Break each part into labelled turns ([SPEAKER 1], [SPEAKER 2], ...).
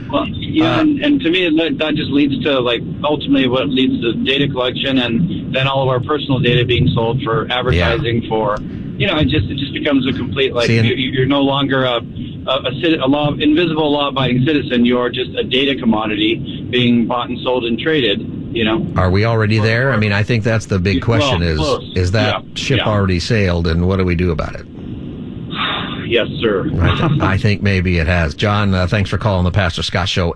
[SPEAKER 1] Well, yeah, and to me, that just leads to, like, ultimately what leads to data collection and then all of our personal data being sold for advertising for, it just becomes a complete, like, you're no longer a invisible law-abiding citizen. You're just a data commodity being bought and sold and traded,
[SPEAKER 2] Are we already there? I mean, I think that's the big question is that ship already sailed, and what do we do about it?
[SPEAKER 1] Yes, sir.
[SPEAKER 2] I think maybe it has. John, thanks for calling the Pastor Scott Show,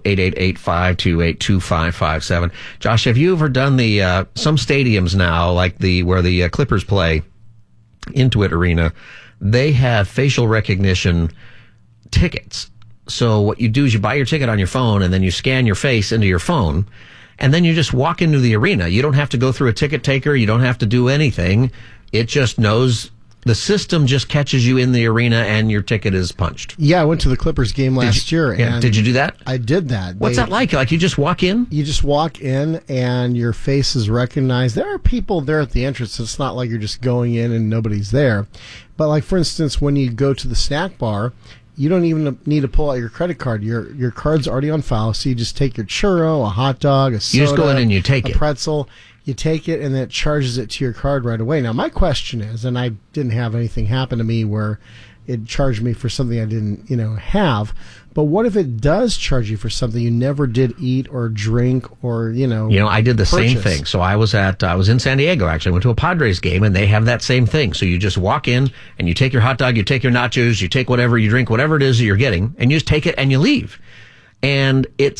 [SPEAKER 2] 888-528-2557. Josh, have you ever done the some stadiums now, like where the Clippers play, Intuit Arena, they have facial recognition tickets. So what you do is you buy your ticket on your phone, and then you scan your face into your phone, and then you just walk into the arena. You don't have to go through a ticket taker. You don't have to do anything. It just knows. The system just catches you in the arena and your ticket is punched.
[SPEAKER 3] Yeah, I went to the Clippers game last year. And
[SPEAKER 2] did you do that?
[SPEAKER 3] I did that.
[SPEAKER 2] What's that like? Like you just walk in?
[SPEAKER 3] You just walk in and your face is recognized. There are people there at the entrance. It's not like you're just going in and nobody's there. But like, for instance, when you go to the snack bar, you don't even need to pull out your credit card. Your card's already on file, so you just take your churro, a hot dog, a soda,
[SPEAKER 2] you just go in and you take
[SPEAKER 3] a pretzel. You take it, and then it charges it to your card right away. Now, my question is, and I didn't have anything happen to me where it charged me for something I didn't, have. But what if it does charge you for something you never did eat or drink or,
[SPEAKER 2] I did the
[SPEAKER 3] purchase?
[SPEAKER 2] same thing. So I was in San Diego, actually. I went to a Padres game, and they have that same thing. So you just walk in, and you take your hot dog, you take your nachos, you take whatever, you drink whatever it is that you're getting, and you just take it and you leave. And it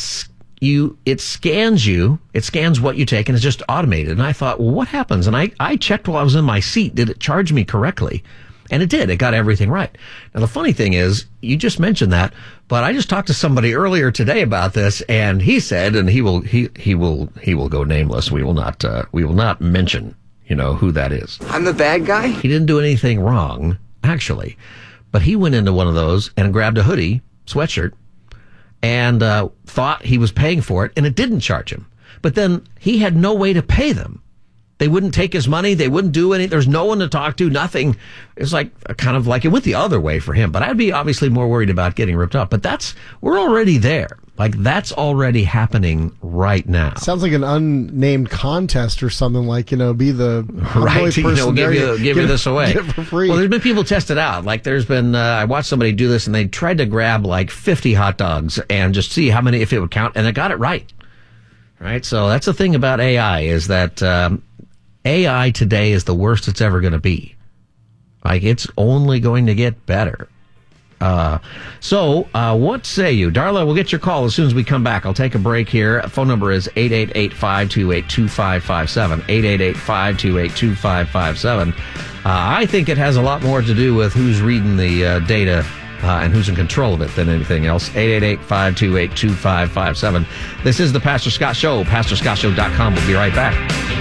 [SPEAKER 2] scans what you take, and it's just automated. And I thought, well, what happens? And I checked while I was in my seat, did it charge me correctly? And it did. It got everything right. Now, the funny thing is, you just mentioned that, but I just talked to somebody earlier today about this, and he said, and he will go nameless. We will not mention, who that is.
[SPEAKER 4] I'm the bad guy?
[SPEAKER 2] He didn't do anything wrong, actually, but he went into one of those and grabbed a hoodie, sweatshirt, and thought he was paying for it, and it didn't charge him. But then he had no way to pay them. They wouldn't take his money. They wouldn't do anything. There's no one to talk to, nothing. It's like kind of like it went the other way for him. But I'd be obviously more worried about getting ripped off. But we're already there. Like, that's already happening right now.
[SPEAKER 3] Sounds like an unnamed contest or something, like, be the
[SPEAKER 2] right,
[SPEAKER 3] person
[SPEAKER 2] give you this away.
[SPEAKER 3] Get it for free.
[SPEAKER 2] Well, there's been people test it out. Like, there's been, I watched somebody do this, and they tried to grab like 50 hot dogs and just see how many, if it would count, and it got it right. Right? So that's the thing about AI, is that AI today is the worst it's ever going to be. Like, it's only going to get better. So what say you? Darla, we'll get your call as soon as we come back. I'll take a break here. Phone number is 888-528-2557. 888-528-2557. I think it has a lot more to do with who's reading the data and who's in control of it than anything else. 888-528-2557. This is the Pastor Scott Show. PastorScottShow.com. We'll be right back.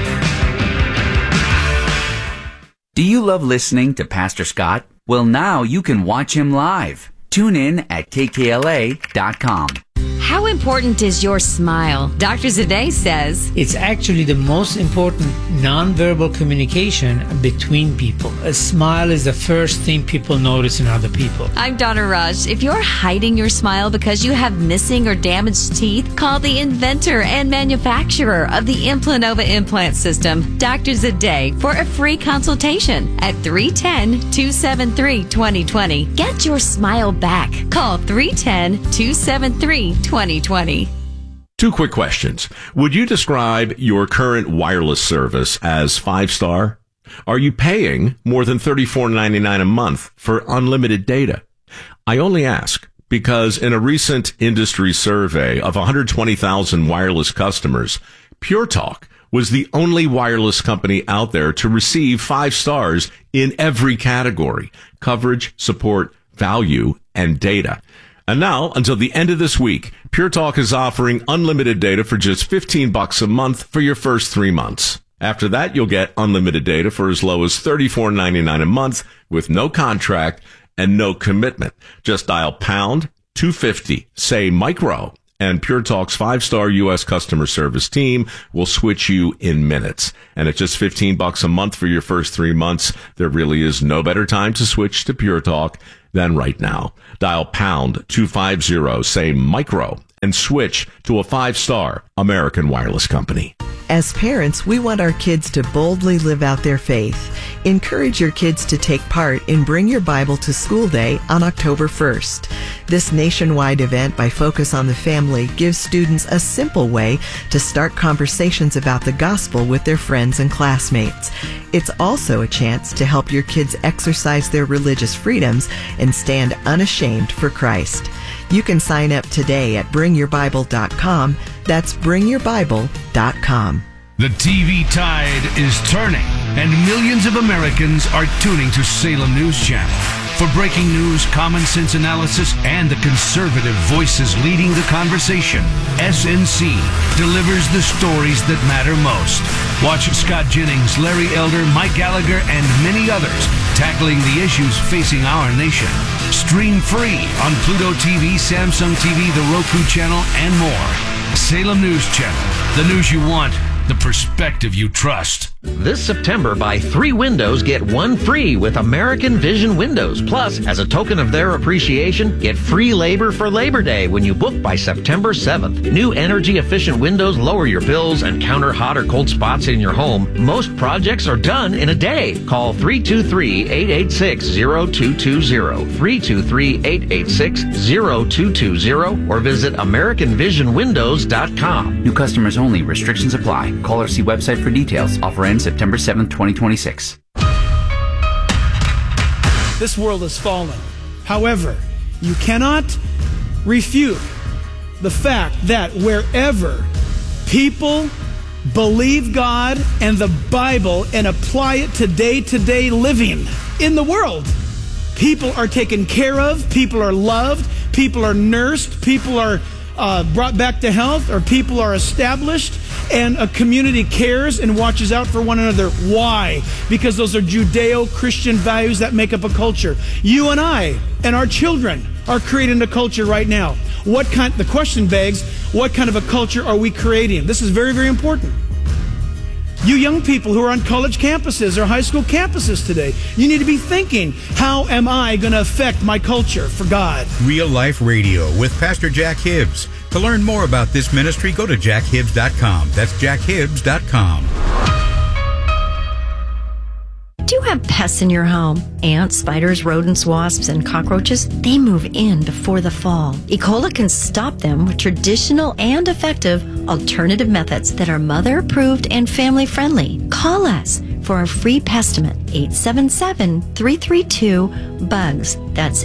[SPEAKER 5] Do you love listening to Pastor Scott? Well, now you can watch him live. Tune in at kkla.com.
[SPEAKER 6] How important is your smile? Dr. Zadeh says
[SPEAKER 7] it's actually the most important nonverbal communication between people. A smile is the first thing people notice in other people.
[SPEAKER 6] I'm Donna Rush. If you're hiding your smile because you have missing or damaged teeth, call the inventor and manufacturer of the Implanova implant system, Dr. Zadeh, for a free consultation at 310-273-2020. Get your smile back. Call 310-273-2020. 2020.
[SPEAKER 8] Two quick questions. Would you describe your current wireless service as 5-star? Are you paying more than $34.99 a month for unlimited data? I only ask because in a recent industry survey of 120,000 wireless customers, Pure Talk was the only wireless company out there to receive 5 stars in every category: coverage, support, value, and data. And now, until the end of this week, Pure Talk is offering unlimited data for just $15 a month for your first 3 months. After that, you'll get unlimited data for as low as $34.99 a month with no contract and no commitment. Just dial pound 250, say micro, and Pure Talk's 5-star U.S. customer service team will switch you in minutes. And at just $15 a month for your first 3 months, there really is no better time to switch to Pure Talk than right now. Dial pound 250, say micro, and switch to a 5-star American Wireless company.
[SPEAKER 4] As parents, we want our kids to boldly live out their faith. Encourage your kids to take part in Bring Your Bible to School Day on October 1st. This nationwide event by Focus on the Family gives students a simple way to start conversations about the gospel with their friends and classmates. It's also a chance to help your kids exercise their religious freedoms and stand unashamed for Christ. You can sign up today at bringyourbible.com. That's bringyourbible.com.
[SPEAKER 9] The TV tide is turning, and millions of Americans are tuning to Salem News Channel. For breaking news, common sense analysis, and the conservative voices leading the conversation, SNC delivers the stories that matter most. Watch Scott Jennings, Larry Elder, Mike Gallagher, and many others tackling the issues facing our nation. Stream free on Pluto TV, Samsung TV, the Roku channel, and more. Salem News Channel, the news you want, the perspective you trust.
[SPEAKER 2] This September, buy 3 windows, get 1 free with American Vision Windows. Plus, as a token of their appreciation, get free labor for Labor Day when you book by September 7th. New energy-efficient windows lower your bills and counter hot or cold spots in your home. Most projects are done in a day. Call 323-886-0220, 323-886-0220, or visit AmericanVisionWindows.com.
[SPEAKER 5] New customers only. Restrictions apply. Call or see website for details. Offer ends September 7th, 2026.
[SPEAKER 10] This world has fallen. However, you cannot refute the fact that wherever people believe God and the Bible and apply it to day-to-day living in the world, people are taken care of, people are loved, people are nursed, people are brought back to health, or people are established, and a community cares and watches out for one another. Why? Because those are Judeo-Christian values that make up a culture. You and I and our children are creating a culture right now. The question begs, what kind of a culture are we creating? This is very, very important. You young people who are on college campuses or high school campuses today, you need to be thinking, how am I going to affect my culture for God?
[SPEAKER 11] Real Life Radio with Pastor Jack Hibbs. To learn more about this ministry, go to jackhibbs.com. That's jackhibbs.com.
[SPEAKER 6] Do you have pests in your home? Ants, spiders, rodents, wasps, and cockroaches? They move in before the fall. Ecola can stop them with traditional and effective alternative methods that are mother-approved and family-friendly. Call us for a free estimate, 877-332-BUGS. That's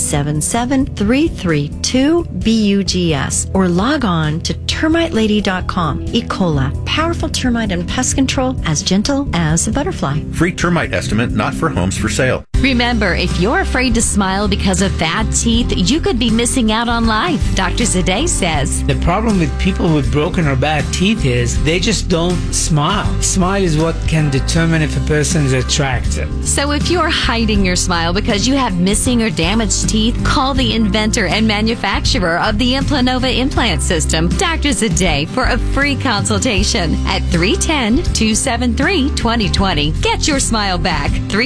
[SPEAKER 6] 877-332-BUGS. Or log on to termitelady.com. Ecola, powerful termite and pest control as gentle as a butterfly.
[SPEAKER 12] Free termite estimate, not for homes for sale.
[SPEAKER 6] Remember, if you're afraid to smile because of bad teeth, you could be missing out on life. Dr. Zadeh says
[SPEAKER 7] the problem with people with broken or bad teeth is they just don't smile. Smile is what can determine if a person is attractive.
[SPEAKER 6] So if you're hiding your smile because you have missing or damaged teeth, call the inventor and manufacturer of the Implanova implant system, Dr. Zadeh, for a free consultation at 310-273-2020. Get your smile back.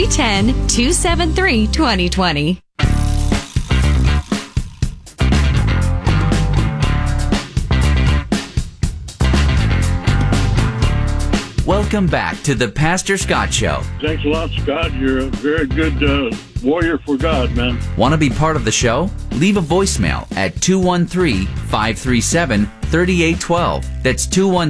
[SPEAKER 6] 310-273-2020.
[SPEAKER 5] Welcome back to the Pastor Scott Show.
[SPEAKER 13] Thanks a lot, Scott. You're a very good warrior for God, man.
[SPEAKER 5] Want to be part of the show? Leave a voicemail at 213-537-3812. That's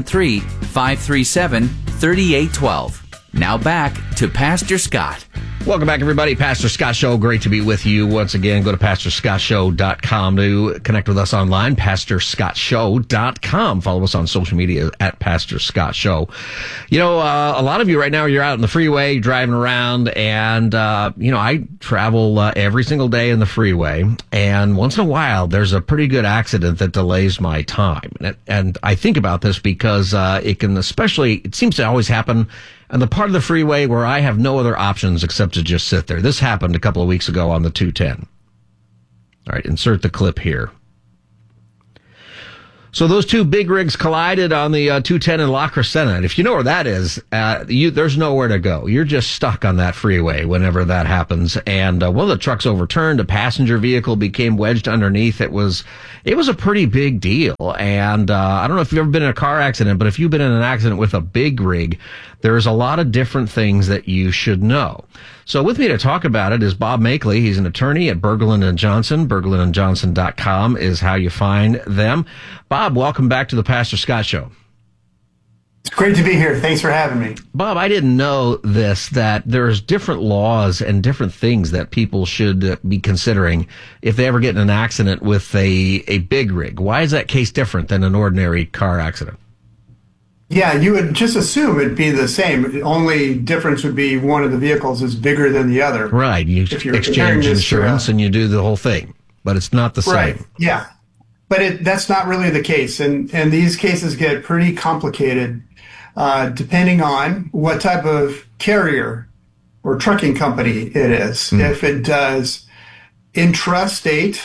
[SPEAKER 5] 213-537-3812. Now back to Pastor Scott.
[SPEAKER 2] Welcome back, everybody. Pastor Scott Show. Great to be with you once again. Go to PastorScottShow.com to connect with us online. PastorScottShow.com. Follow us on social media at Pastor Scott Show. You know, a lot of you right now, you're out in the freeway, driving around, and, I travel every single day in the freeway, and once in a while, there's a pretty good accident that delays my time. And I think about this because it seems to always happen on the part of the freeway where I have no other options except to just sit there. This happened a couple of weeks ago on the 210. All right, insert the clip here. So those two big rigs collided on the 210 in La Crescenta. And if you know where that is, there's nowhere to go. You're just stuck on that freeway whenever that happens. And one of the trucks overturned. A passenger vehicle became wedged underneath. It was a pretty big deal. And I don't know if you've ever been in a car accident, but if you've been in an accident with a big rig, there's a lot of different things that you should know. So with me to talk about it is Bob Makeley. He's an attorney at Berglund & Johnson. BerglundandJohnson.com is how you find them. Bob, welcome back to the Pastor Scott Show.
[SPEAKER 14] It's great to be here. Thanks for having me.
[SPEAKER 2] Bob, I didn't know that there's different laws and different things that people should be considering if they ever get in an accident with a big rig. Why is that case different than an ordinary car accident?
[SPEAKER 14] Yeah, you would just assume it'd be the same. The only difference would be one of the vehicles is bigger than the other.
[SPEAKER 2] Right. You exchange insurance and you do the whole thing, but it's not the same.
[SPEAKER 14] Right. Yeah. But that's not really the case. And these cases get pretty complicated depending on what type of carrier or trucking company it is. If it does intrastate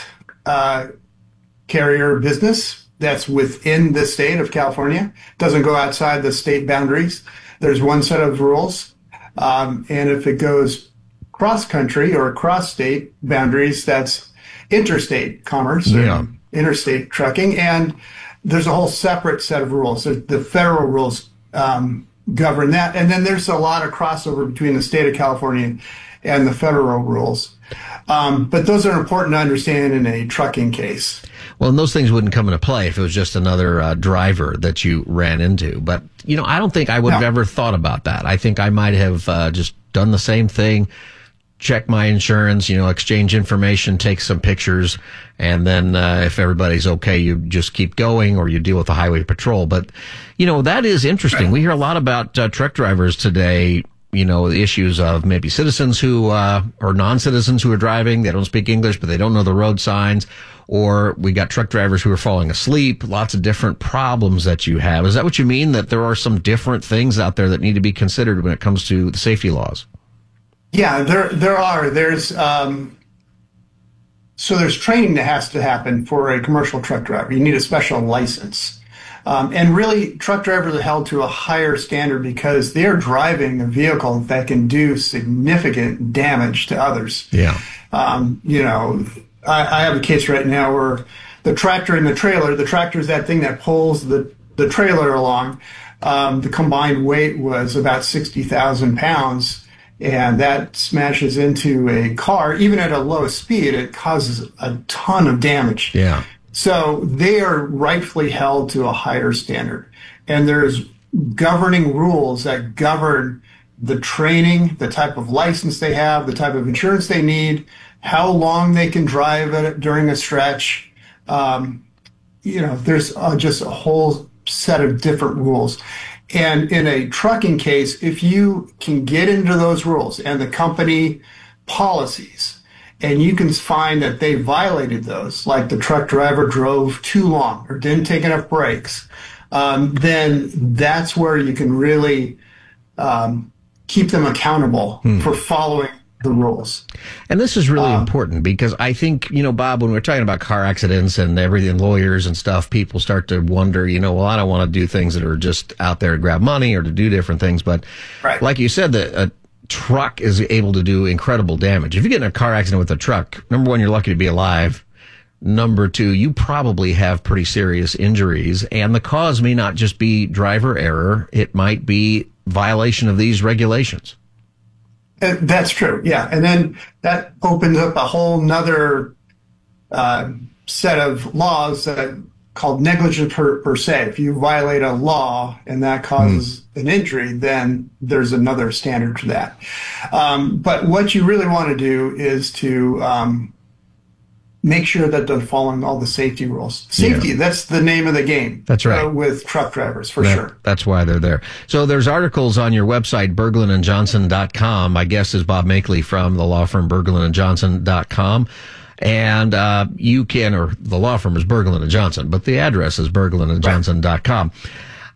[SPEAKER 14] carrier business, that's within the state of California, doesn't go outside the state boundaries. There's one set of rules. And if it goes cross-country or cross-state boundaries, that's interstate commerce, interstate trucking. And there's a whole separate set of rules. The federal rules govern that. And then there's a lot of crossover between the state of California and the federal rules. But those are important to understand in a trucking case.
[SPEAKER 2] Well, and those things wouldn't come into play if it was just another driver that you ran into. But, I don't think I would have ever thought about that. I think I might have just done the same thing, check my insurance, exchange information, take some pictures, and then if everybody's okay, you just keep going or you deal with the highway patrol. But, that is interesting. We hear a lot about truck drivers today, the issues of maybe citizens who or non-citizens who are driving. They don't speak English, but they don't know the road signs. Or we got truck drivers who are falling asleep. Lots of different problems that you have. Is that what you mean, that there are some different things out there that need to be considered when it comes to the safety laws?
[SPEAKER 14] Yeah, there are. There's training that has to happen for a commercial truck driver. You need a special license. And really, truck drivers are held to a higher standard because they're driving a vehicle that can do significant damage to others.
[SPEAKER 2] Yeah.
[SPEAKER 14] I have a case right now where the tractor and the tractor is that thing that pulls the trailer along. The combined weight was about 60,000 pounds, and that smashes into a car. Even at a low speed, it causes a ton of damage.
[SPEAKER 2] Yeah.
[SPEAKER 14] So they are rightfully held to a higher standard. And there's governing rules that govern the training, the type of license they have, the type of insurance they need, how long they can drive it during a stretch. There's just a whole set of different rules. And in a trucking case, if you can get into those rules and the company policies, and you can find that they violated those, like the truck driver drove too long or didn't take enough breaks, then that's where you can really keep them accountable for following the rules.
[SPEAKER 2] And this is really important because I think, Bob, when we're talking about car accidents and everything, lawyers and stuff, people start to wonder, I don't want to do things that are just out there to grab money or to do different things. But like you said, a truck is able to do incredible damage. If you get in a car accident with a truck, number one, you're lucky to be alive. Number two, you probably have pretty serious injuries, and the cause may not just be driver error. It might be violation of these regulations.
[SPEAKER 14] That's true, yeah. And then that opens up a whole nother set of laws called negligence per se. If you violate a law and that causes an injury, then there's another standard to that. But what you really want to do is to make sure that they're following all the safety rules. Safety, that's the name of the game.
[SPEAKER 2] That's right.
[SPEAKER 14] With truck drivers, for sure.
[SPEAKER 2] That's why they're there. So there's articles on your website, BerglundandJohnson.com. My guest is Bob Makeley from the law firm BerglundandJohnson.com. And you can, or the law firm is Berglund & Johnson, but the address is BerglundandJohnson.com.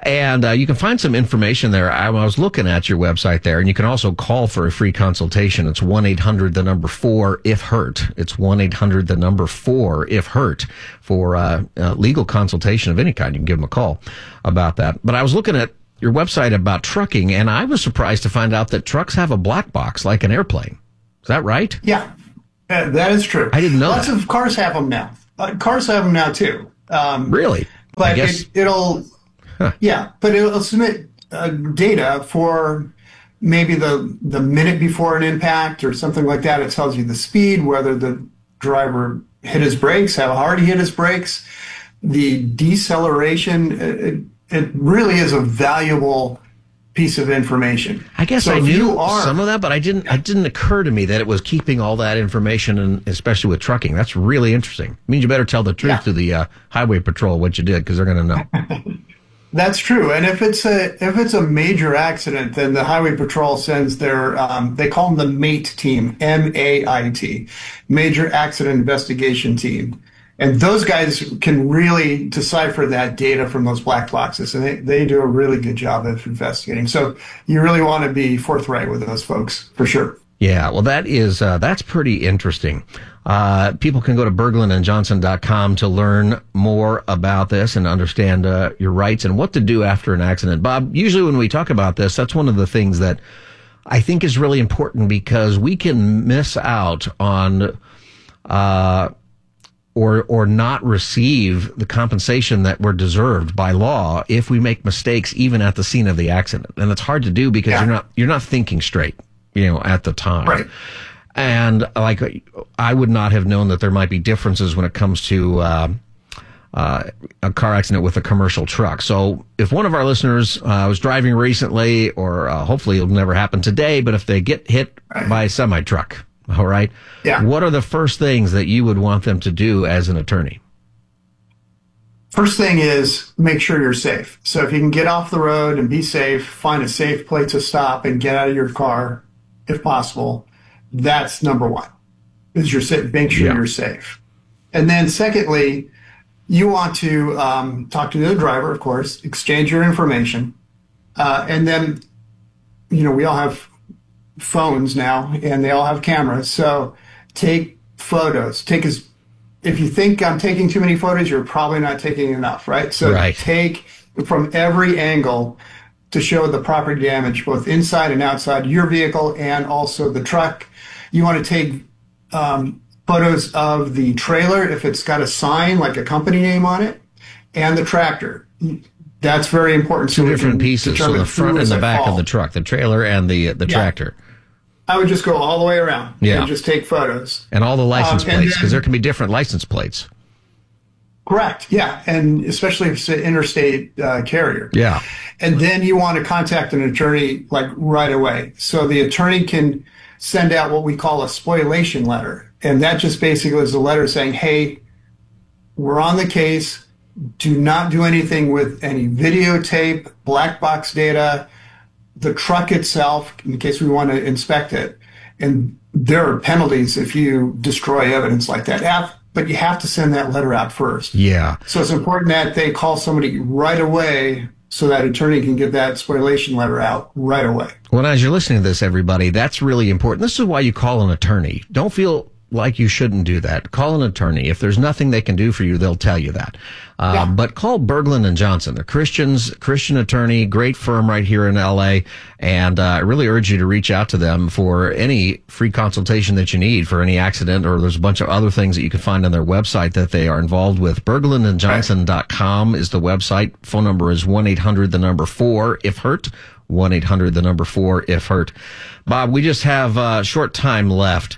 [SPEAKER 2] And you can find some information there. I was looking at your website there, and you can also call for a free consultation. It's 1-800-4-IF-HURT. It's 1-800-4-IF-HURT for legal consultation of any kind. You can give them a call about that. But I was looking at your website about trucking, and I was surprised to find out that trucks have a black box like an airplane. Is that right?
[SPEAKER 14] Yeah, that is true.
[SPEAKER 2] I didn't know
[SPEAKER 14] Lots
[SPEAKER 2] that.
[SPEAKER 14] of cars have them now. Cars have them now, too.
[SPEAKER 2] Really?
[SPEAKER 14] But it'll submit data for maybe the minute before an impact or something like that. It tells you the speed, whether the driver hit his brakes, how hard he hit his brakes, the deceleration. It really is a valuable piece of information.
[SPEAKER 2] I guess I knew some of that, but it didn't occur to me that it was keeping all that information, and especially with trucking. That's really interesting. It means you better tell the truth to the highway patrol what you did, because they're going to know.
[SPEAKER 14] That's true. And if it's a major accident, then the highway patrol sends their they call them the MAIT team, MAIT, Major Accident Investigation Team. And those guys can really decipher that data from those black boxes, and they do a really good job of investigating. So you really want to be forthright with those folks, for sure.
[SPEAKER 2] Yeah, well, that's pretty interesting. People can go to berglundandjohnson.com to learn more about this and understand your rights and what to do after an accident. Bob, usually when we talk about this, that's one of the things that I think is really important, because we can miss out on or not receive the compensation that we're deserved by law if we make mistakes even at the scene of the accident. And it's hard to do because you're not thinking straight, at the time.
[SPEAKER 14] Right.
[SPEAKER 2] And I would not have known that there might be differences when it comes to a car accident with a commercial truck. So if one of our listeners was driving recently, or hopefully it'll never happen today, but if they get hit by a semi-truck, all right, what are the first things that you would want them to do as an attorney?
[SPEAKER 14] First thing is make sure you're safe. So if you can get off the road and be safe, find a safe place to stop and get out of your car, if possible. That's number one, is make sure you're safe. And then secondly, you want to talk to the other driver, of course, exchange your information. And then, we all have phones now, and they all have cameras. So take photos. If you think I'm taking too many photos, you're probably not taking enough, right? So take from every angle to show the property damage, both inside and outside your vehicle and also the truck. You want to take photos of the trailer if it's got a sign like a company name on it, and the tractor. That's very important.
[SPEAKER 2] Two different pieces, so the front and the back of the truck, the trailer and the tractor.
[SPEAKER 14] I would just go all the way around and just take photos.
[SPEAKER 2] And all the license plates, because there can be different license plates.
[SPEAKER 14] Correct, yeah, and especially if it's an interstate carrier.
[SPEAKER 2] Yeah.
[SPEAKER 14] And then you want to contact an attorney right away. So the attorney can send out what we call a spoliation letter. And that just basically is a letter saying, hey, we're on the case. Do not do anything with any videotape, black box data, the truck itself, in case we want to inspect it. And there are penalties if you destroy evidence like that. But you have to send that letter out first.
[SPEAKER 2] Yeah.
[SPEAKER 14] So it's important that they call somebody right away so that attorney can get that spoliation letter out right away.
[SPEAKER 2] Well, as you're listening to this, everybody, that's really important. This is why you call an attorney. Don't feel like you shouldn't do that. Call an attorney. If there's nothing they can do for you, they'll tell you that. But call Berglund and Johnson. They're Christian attorney, great firm right here in LA. And I really urge you to reach out to them for any free consultation that you need for any accident, or there's a bunch of other things that you can find on their website that they are involved with. BerglundandJohnson.com is the website. Phone number is 1-800-4-IF-HURT. 1-800-4-IF-HURT. Bob, we just have a short time left.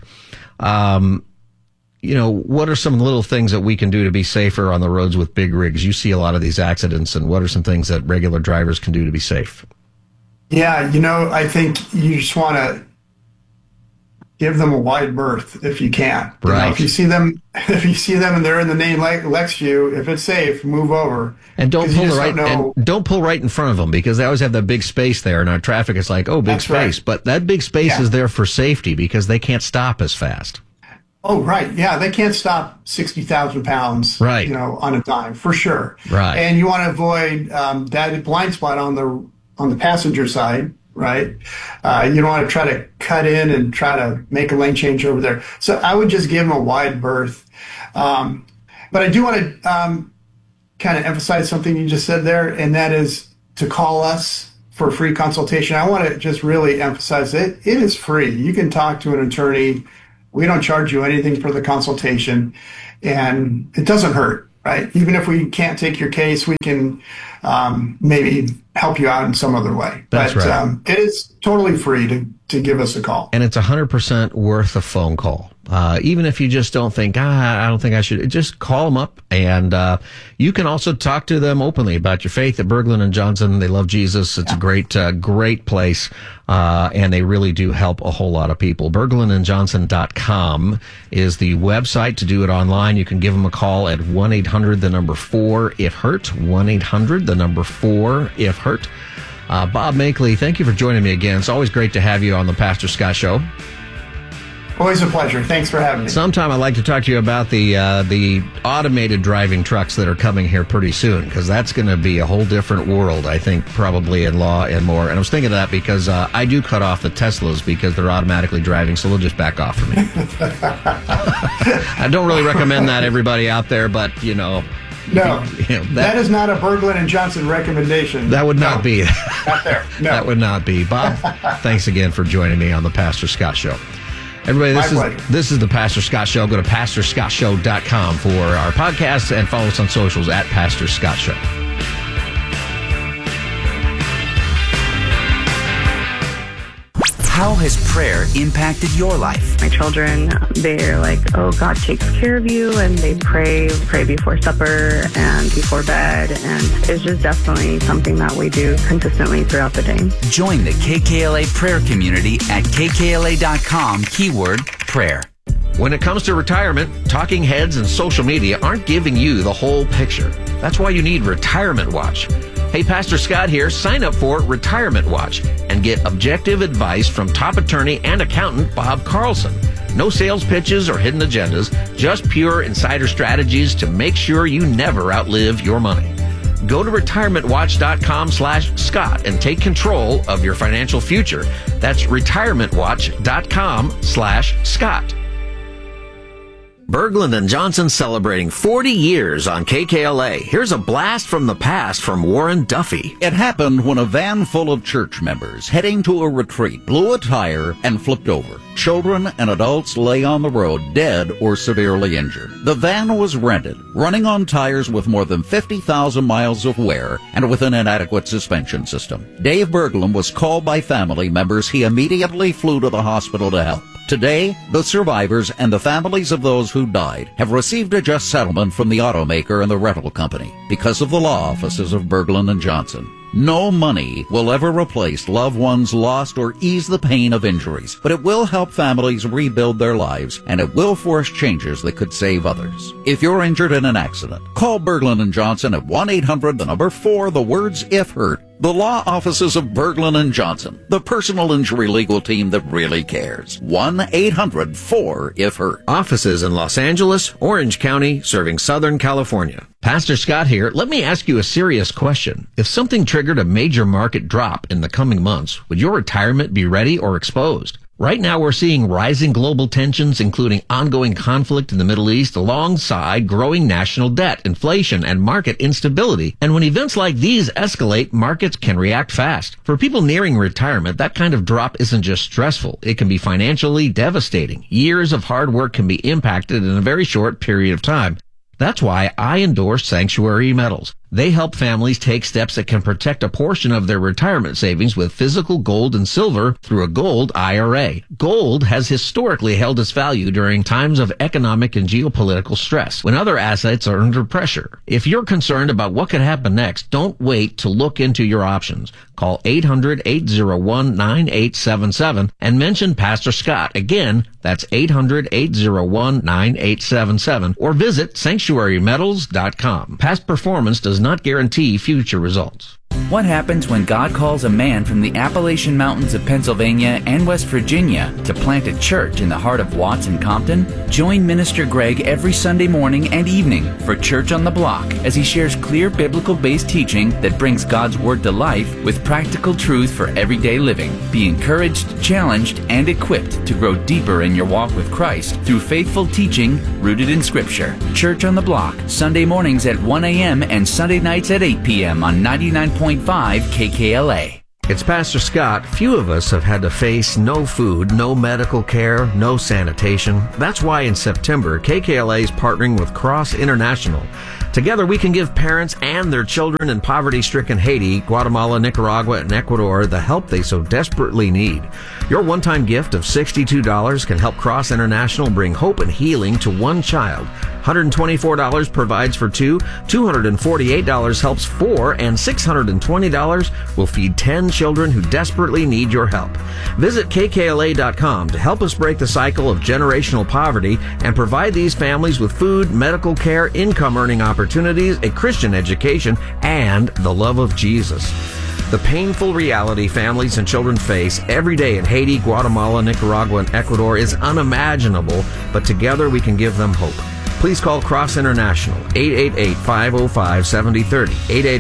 [SPEAKER 2] What are some little things that we can do to be safer on the roads with big rigs? You see a lot of these accidents, and what are some things that regular drivers can do to be safe?
[SPEAKER 14] Yeah, I think you just want to give them a wide berth if you can.
[SPEAKER 2] Right.
[SPEAKER 14] If you see them and they're in the lane next to you, if it's safe, move over.
[SPEAKER 2] And don't pull right in front of them, because they always have that big space there. In our traffic, it's like, big space. Right. But that big space is there for safety, because they can't stop as fast.
[SPEAKER 14] Oh, right. Yeah, they can't stop 60,000 pounds,
[SPEAKER 2] right,
[SPEAKER 14] on a dime, for sure.
[SPEAKER 2] Right.
[SPEAKER 14] And you want to avoid that blind spot on the passenger side, right? You don't want to try to cut in and try to make a lane change over there. So I would just give them a wide berth. But I do want to kind of emphasize something you just said there, and that is to call us for a free consultation. I want to just really emphasize it. It is free. You can talk to an attorney. We don't charge you anything for the consultation, and it doesn't hurt, right? Even if we can't take your case, we can maybe help you out in some other way.
[SPEAKER 2] That's right.
[SPEAKER 14] It is totally free to give us a call.
[SPEAKER 2] And it's 100% worth a phone call. Even if you just don't think, I don't think I should, just call them up. And you can also talk to them openly about your faith at Berglund & Johnson. They love Jesus. It's a great place. And they really do help a whole lot of people. BerglundandJohnson.com is the website to do it online. You can give them a call at 1-800-4-IF-HURT, 1-800-4-IF-HURT. Bob Makeley, thank you for joining me again. It's always great to have you on the Pastor Scott Show.
[SPEAKER 14] Always a pleasure. Thanks for having me.
[SPEAKER 2] Sometime I'd like to talk to you about the automated driving trucks that are coming here pretty soon, because that's going to be a whole different world, I think, probably in law and more. And I was thinking of that because I do cut off the Teslas because they're automatically driving, so they'll just back off from me. I don't really recommend that, everybody out there, but,
[SPEAKER 14] No, that is not a Berglund & Johnson recommendation.
[SPEAKER 2] That would not be.
[SPEAKER 14] Not there. No.
[SPEAKER 2] That would not be. Bob, thanks again for joining me on the Pastor Scott Show. Everybody, this is the Pastor Scott Show. Go to PastorScottShow.com for our podcast and follow us on socials at Pastor Scott Show.
[SPEAKER 5] How has prayer impacted your life?
[SPEAKER 15] My children, they're like, oh, God takes care of you, and they pray before supper and before bed, and it's just definitely something that we do consistently throughout the day.
[SPEAKER 5] Join the KKLA prayer community at kkla.com, keyword prayer.
[SPEAKER 2] When it comes to retirement, talking heads and social media aren't giving you the whole picture. That's why you need Retirement Watch. Hey, Pastor Scott here. Sign up for Retirement Watch and get objective advice from top attorney and accountant Bob Carlson. No sales pitches or hidden agendas, just pure insider strategies to make sure you never outlive your money. Go to retirementwatch.com/Scott and take control of your financial future. That's retirementwatch.com/Scott. Berglund & Johnson celebrating 40 years on KKLA. Here's a blast from the past from Warren Duffy.
[SPEAKER 16] It happened when a van full of church members heading to a retreat blew a tire and flipped over. Children and adults lay on the road dead or severely injured. The van was rented, running on tires with more than 50,000 miles of wear and with an inadequate suspension system. Dave Berglund was called by family members. He immediately flew to the hospital to help. Today, the survivors and the families of those who died have received a just settlement from the automaker and the rental company because of the law offices of Berglund & Johnson. No money will ever replace loved ones lost or ease the pain of injuries, but it will help families rebuild their lives, and it will force changes that could save others. If you're injured in an accident, call Berglund & Johnson at 1-800-4-IF-HURT. The law offices of Berglund & Johnson, the personal injury legal team that really cares. 1-800-4-IF-HURT.
[SPEAKER 2] Offices in Los Angeles, Orange County, serving Southern California. Pastor Scott here. Let me ask you a serious question. If something triggered a major market drop in the coming months, would your retirement be ready or exposed? Right now, we're seeing rising global tensions, including ongoing conflict in the Middle East, alongside growing national debt, inflation, and market instability. And when events like these escalate, markets can react fast. For people nearing retirement, that kind of drop isn't just stressful. It can be financially devastating. Years of hard work can be impacted in a very short period of time. That's why I endorse Sanctuary Metals. They help families take steps that can protect a portion of their retirement savings with physical gold and silver through a gold IRA. Gold has historically held its value during times of economic and geopolitical stress, when other assets are under pressure. If you're concerned about what could happen next, don't wait to look into your options. Call 800-801-9877 and mention Pastor Scott. Again, that's 800-801-9877, or visit sanctuarymetals.com. Past performance does not guarantee future results.
[SPEAKER 5] What happens when God calls a man from the Appalachian Mountains of Pennsylvania and West Virginia to plant a church in the heart of Watts and Compton? Join Minister Greg every Sunday morning and evening for Church on the Block as he shares clear biblical-based teaching that brings God's Word to life with practical truth for everyday living. Be encouraged, challenged, and equipped to grow deeper in your walk with Christ through faithful teaching rooted in Scripture. Church on the Block, Sunday mornings at 1 a.m. and Sunday nights at 8 p.m. on 99.5 KKLA.
[SPEAKER 2] It's Pastor Scott. Few of us have had to face no food, no medical care, no sanitation. That's why in September, KKLA is partnering with Cross International. Together, we can give parents and their children in poverty-stricken Haiti, Guatemala, Nicaragua, and Ecuador the help they so desperately need. Your one-time gift of $62 can help Cross International bring hope and healing to one child. $124 provides for two, $248 helps four, and $620 will feed 10 children who desperately need your help. Visit KKLA.com to help us break the cycle of generational poverty and provide these families with food, medical care, income-earning opportunities, a Christian education, and the love of Jesus. The painful reality families and children face every day in Haiti, Guatemala, Nicaragua, and Ecuador is unimaginable, but together we can give them hope. Please call Cross International, 888-505-7030,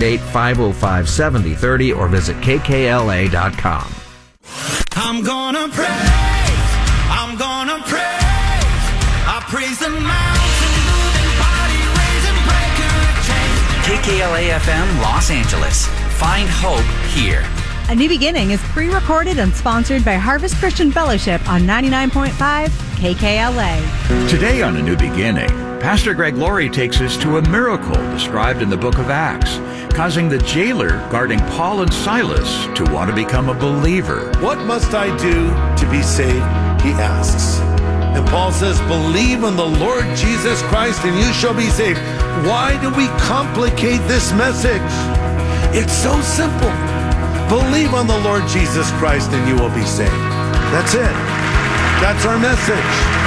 [SPEAKER 2] 888-505-7030, or visit KKLA.com.
[SPEAKER 17] I'm gonna praise, I'm gonna praise, I praise the mountain moving, body raising, breaker of chains.
[SPEAKER 5] KKLA FM Los Angeles. Find hope here.
[SPEAKER 18] A New Beginning is pre-recorded and sponsored by Harvest Christian Fellowship on 99.5 KKLA.
[SPEAKER 19] Today on A New Beginning, Pastor Greg Laurie takes us to a miracle described in the book of Acts, causing the jailer guarding Paul and Silas to want to become a believer.
[SPEAKER 20] What must I do to be saved? He asks. And Paul says, believe in the Lord Jesus Christ and you shall be saved. Why do we complicate this message? It's so simple. Believe on the Lord Jesus Christ and you will be saved. That's it. That's our message.